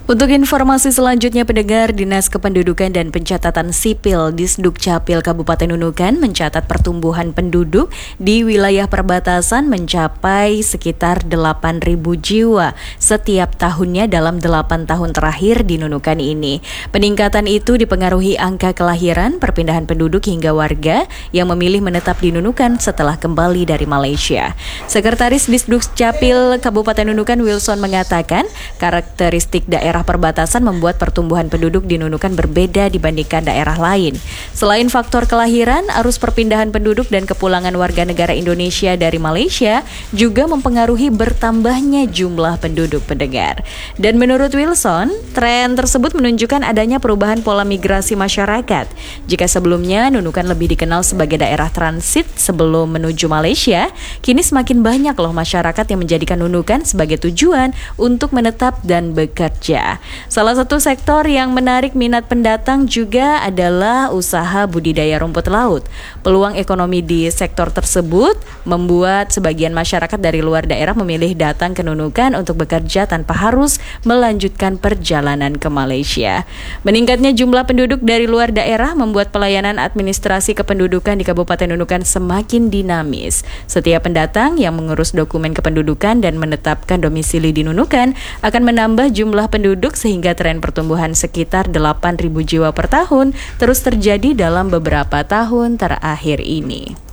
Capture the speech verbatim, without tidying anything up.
Untuk informasi selanjutnya, pendengar, Dinas Kependudukan dan Pencatatan Sipil Disdukcapil Kabupaten Nunukan mencatat pertumbuhan penduduk di wilayah perbatasan mencapai sekitar delapan ribu jiwa setiap tahunnya dalam delapan tahun terakhir di Nunukan ini. Peningkatan itu dipengaruhi angka kelahiran, perpindahan penduduk hingga warga yang memilih menetap di Nunukan setelah kembali dari Malaysia. Sekretaris Disdukcapil Kabupaten Nunukan Wilson mengatakan, karakteristik daerah perbatasan membuat pertumbuhan penduduk di Nunukan berbeda dibandingkan daerah lain. Selain faktor kelahiran, arus perpindahan penduduk dan kepulangan warga negara Indonesia dari Malaysia juga mempengaruhi bertambahnya jumlah penduduk, pendengar. Dan menurut Wilson, tren tersebut menunjukkan adanya perubahan pola migrasi masyarakat. Jika sebelumnya Nunukan lebih dikenal sebagai daerah transit sebelum menuju Malaysia, kini semakin banyak loh masyarakat yang menjadikan Nunukan sebagai tujuan untuk menetap dan bekerja. Salah satu sektor yang menarik minat pendatang juga adalah usaha budidaya rumput laut. Peluang ekonomi di sektor tersebut membuat sebagian masyarakat dari luar daerah memilih datang ke Nunukan untuk bekerja tanpa harus melanjutkan perjalanan ke Malaysia. Meningkatnya jumlah penduduk dari luar daerah membuat pelayanan administrasi kependudukan di Kabupaten Nunukan semakin dinamis. Setiap pendatang yang mengurus dokumen kependudukan dan menetapkan domisili di Nunukan akan menambah jumlah penduduk sehingga tren pertumbuhan sekitar delapan ribu jiwa per tahun terus terjadi dalam beberapa tahun terakhir ini.